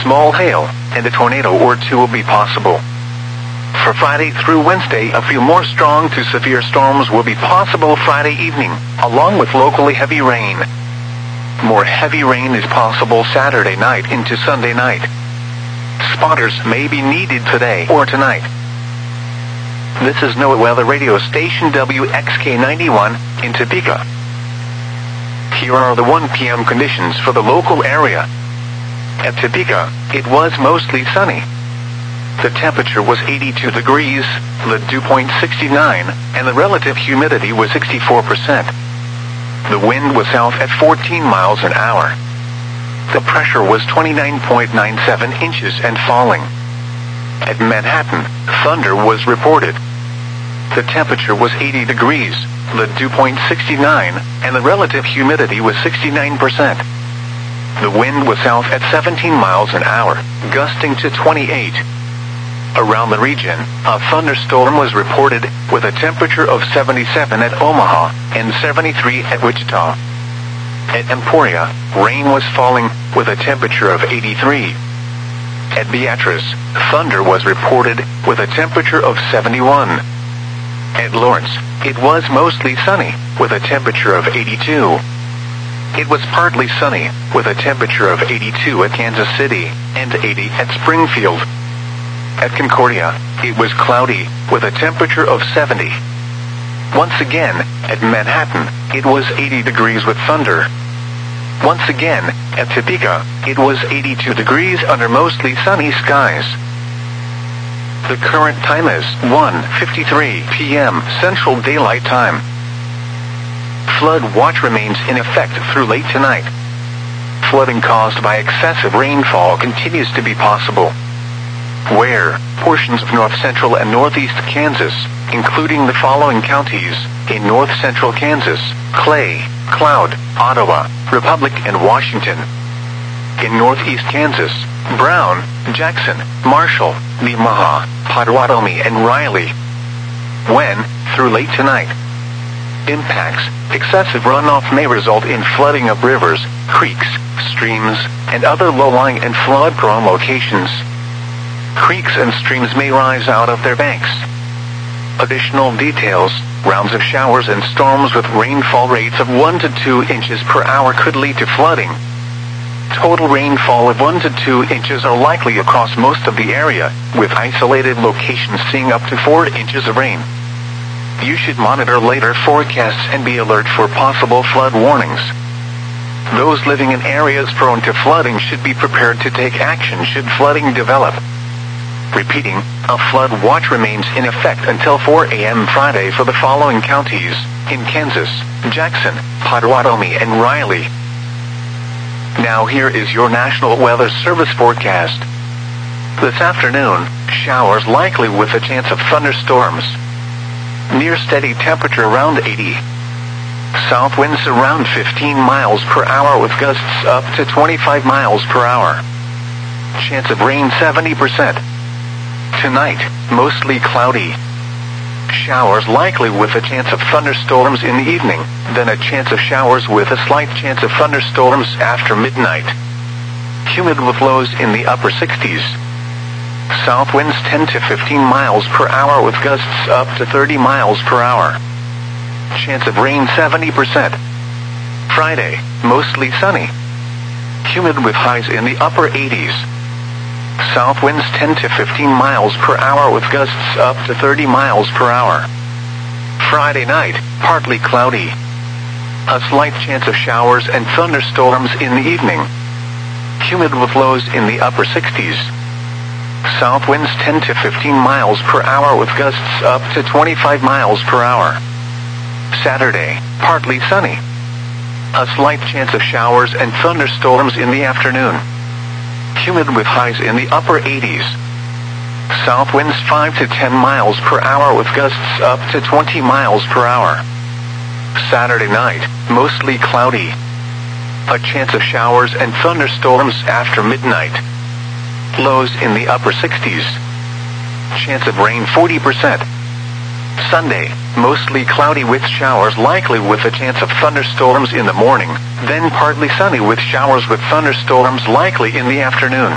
small hail, and a tornado or two will be possible. For Friday through Wednesday, a few more strong to severe storms will be possible Friday evening, along with locally heavy rain. More heavy rain is possible Saturday night into Sunday night. Spotters may be needed today or tonight. This is NOAA Weather Radio Station WXK91 in Topeka. Here are the 1 p.m. conditions for the local area. At Topeka, it was mostly sunny. The temperature was 82 degrees, the dew point 69, and the relative humidity was 64%. The wind was south at 14 miles an hour. The pressure was 29.97 inches and falling. At Manhattan, thunder was reported. The temperature was 80 degrees, the dew point 69, and the relative humidity was 69%. The wind was south at 17 miles an hour, gusting to 28. Around the region, a thunderstorm was reported with a temperature of 77 at Omaha and 73 at Wichita. At Emporia, rain was falling with a temperature of 83. At Beatrice, thunder was reported with a temperature of 71. At Lawrence, it was mostly sunny with a temperature of 82. It was partly sunny with a temperature of 82 at Kansas City and 80 at Springfield. At Concordia, it was cloudy with a temperature of 70. Once again, at Manhattan, it was 80 degrees with thunder. Once again, at Topeka, it was 82 degrees under mostly sunny skies. The current time is 1:53 p.m. Central Daylight Time. Flood watch remains in effect through late tonight. Flooding caused by excessive rainfall continues to be possible. Where portions of north-central and northeast Kansas, including the following counties, in north-central Kansas, Clay, Cloud, Ottawa, Republic, and Washington. In northeast Kansas, Brown, Jackson, Marshall, Nemaha, Potawatomi, and Riley. When, through late tonight. Impacts, excessive runoff may result in flooding of rivers, creeks, streams, and other low-lying and flood-prone locations. Creeks and streams may rise out of their banks. Additional details, rounds of showers and storms with rainfall rates of 1 to 2 inches per hour could lead to flooding. Total rainfall of 1 to 2 inches are likely across most of the area, with isolated locations seeing up to 4 inches of rain. You should monitor later forecasts and be alert for possible flood warnings. Those living in areas prone to flooding should be prepared to take action should flooding develop. Repeating, a flood watch remains in effect until 4 a.m. Friday for the following counties, in Kansas, Jackson, Potawatomi, and Riley. Now here is your National Weather Service forecast. This afternoon, showers likely with a chance of thunderstorms. Near steady temperature around 80. South winds around 15 miles per hour with gusts up to 25 miles per hour. Chance of rain 70%. Tonight, mostly cloudy. Showers likely with a chance of thunderstorms in the evening, then a chance of showers with a slight chance of thunderstorms after midnight. Humid with lows in the upper 60s. South winds 10 to 15 miles per hour with gusts up to 30 miles per hour. Chance of rain 70%. Friday, mostly sunny. Humid with highs in the upper 80s. South winds 10 to 15 miles per hour with gusts up to 30 miles per hour. Friday night, partly cloudy. A slight chance of showers and thunderstorms in the evening. Humid with lows in the upper 60s. South winds 10 to 15 miles per hour with gusts up to 25 miles per hour. Saturday, partly sunny. A slight chance of showers and thunderstorms in the afternoon. Humid with highs in the upper 80s. South winds 5 to 10 miles per hour with gusts up to 20 miles per hour. Saturday night, mostly cloudy. A chance of showers and thunderstorms after midnight. Lows in the upper 60s. Chance of rain 40%. Sunday, mostly cloudy with showers likely with a chance of thunderstorms in the morning, then partly sunny with showers with thunderstorms likely in the afternoon.